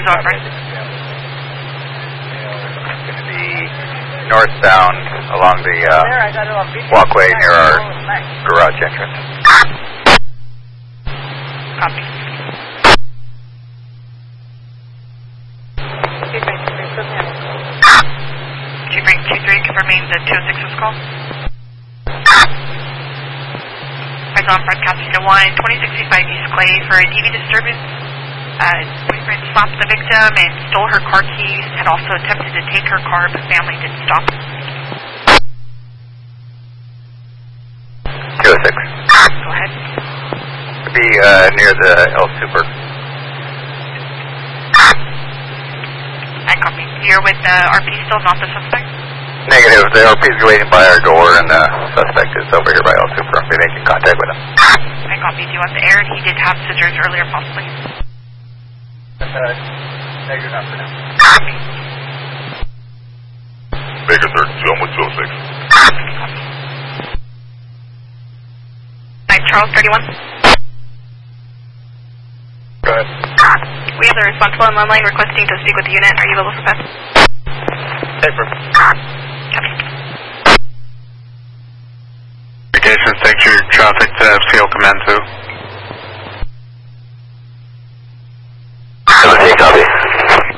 on, Fred? It's going to be northbound along the walkway near our garage entrance. Copy. Q-Bank 23 confirming the 206 was called. Eyes on Fred Casino 1, 2065 East Clay for a DV disturbance. Boyfriend slapped the victim and stole her car keys, had also attempted to take her car, but family didn't stop. 206. Go ahead. It'll be near the El Super. I copy. You're with RP still, not the suspect? Negative. The LP is waiting by our door, and the suspect is over here by El Super. I'll be making contact with him. I copy. Do you want the air? He did have scissors earlier, possibly. Negative, not for now. Copy. Baker 32, I'm with 206. Copy. Night, Charles 31. Go ahead. We have the responsible on line requesting to speak with the unit. Are you available for that? Paper. Copy. Indications, take your traffic to FCO Command